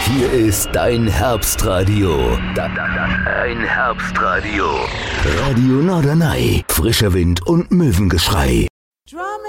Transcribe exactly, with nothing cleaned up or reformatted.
Hier ist dein Herbstradio. Dein Herbstradio. Radio Norderney. Frischer Wind und Möwengeschrei.